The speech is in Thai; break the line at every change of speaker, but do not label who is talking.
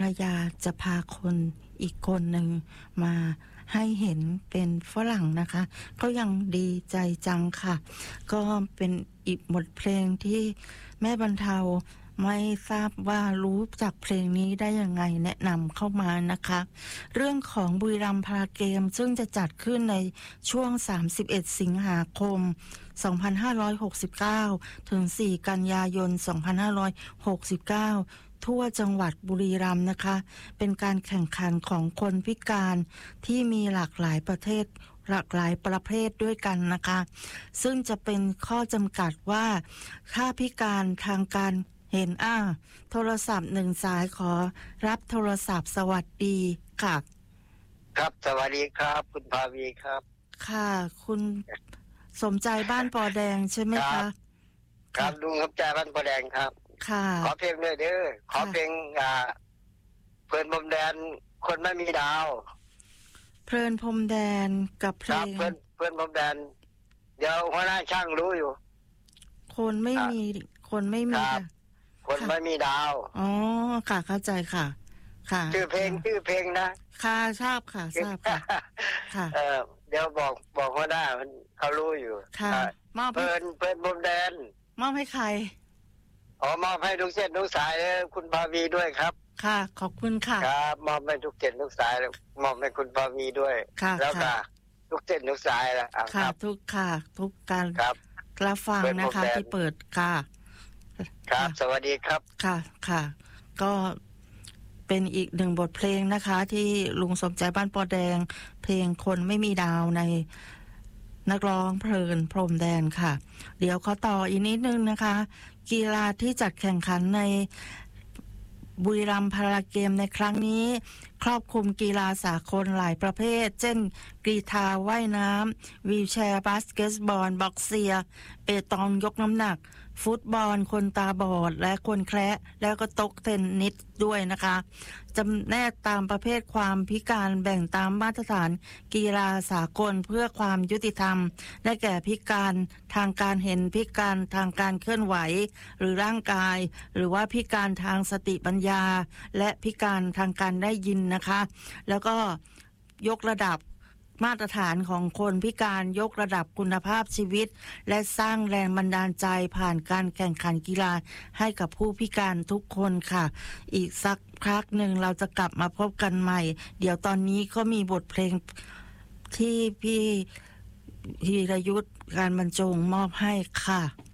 รยาจะพาคนอีกคนหนึ่งมาให้เห็นเป็นฝรั่งนะคะก็ยังดีใจจังค่ะก็เป็นอีกบทเพลงที่แม่บรรเทาไม่ทราบว่ารู้จักเพลงนี้ได้ยังไงแนะนำเข้ามานะคะเรื่องของบุรีรัมย์พาราเกมซึ่งจะจัดขึ้นในช่วง31สิงหาคม2569ถึง4กันยายน2569ทั่วจังหวัดบุรีรัมย์นะคะเป็นการแข่งขันของคนพิการที่มีหลากหลายประเภทด้วยกันนะคะซึ่งจะเป็นข้อจำกัดว่าถ้าพิการทางการเห็นโทรศัพท์1สายขอรับโทรศัพท์สวัสดีค่ะ
ครับสวัสดีครับคุณภาวีครับ
ค่ะคุณสมใจบ้านปอแดงใช่ไหมคะ
ครับลุงสมใจบ้านปอแดงครับ
ค่ะ
ขอเพลงด้วยเด้อขอเพลงเพลินพรมแดนคนไม่มีดาว
เพลินพรมแดนกับเพลง
เพลินพรมแดนเดี๋ยวหัวหน้าช่างรู้อยู่
คนไม่มีค่ะคน
ไม่มีดาว
อ๋อค่ะเข้าใจค่ะค่ะ
ชื่อเพลงนะ
ค่ะทราบค่ะค่ะ
เดี๋ยวบอกหัวหน้าเขารู้อยู่
ค่ะมอบ
เพลินพรมแดน
มอบให้ใคร
มอบให้ทุกเส้นทุกสายเลยคุณภาวีด้วยครับ
ค่ะขอบคุณค่ะ
ครับมอบให้ทุกเส้นทุกสายมอบให้คุณภาวีด้วยแล้วก็ทุกเส้นทุกสายละ
ค่ะทุกการรับฟังนะคะที่เปิดค่ะ
ครับสวัสดีครับ
ค่ะก็เป็นอีกหนึ่งบทเพลงนะคะที่ลุงสมใจบ้านปอแดงเพลงคนไม่มีดาวในนักร้องเพลินพรมแดนค่ะเดี๋ยวขอต่ออีกนิดนึงนะคะกีฬาที่จัดแข่งขันในบุรีรัมย์พาราเกมในครั้งนี้ครอบคลุมกีฬาสากลหลายประเภทเช่นกรีฑาว่ายน้ำวีลแชร์บาสเกตบอลบ็อกเซียเปตองยกน้ำหนักฟุตบอลคนตาบอดและคนแคระแล้วก็โต๊ะเทนนิสด้วยนะคะจำแนกตามประเภทความพิการแบ่งตามมาตรฐานกีฬาสากลเพื่อความยุติธรรมได้แก่พิการทางการเห็นพิการทางการเคลื่อนไหวหรือร่างกายหรือว่าพิการทางสติปัญญาและพิการทางการได้ยินนะคะแล้วก็ยกระดับมาตรฐานของคนพิการยกระดับคุณภาพชีวิตและสร้างแรงบันดาลใจผ่านการแข่งขันกีฬาให้กับผู้พิการทุกคนค่ะอีกสักพักหนึ่งเราจะกลับมาพบกันใหม่เดี๋ยวตอนนี้ก็มีบทเพลงที่พี่ธีรยุทธการบรรจงมอบให้ค่ะ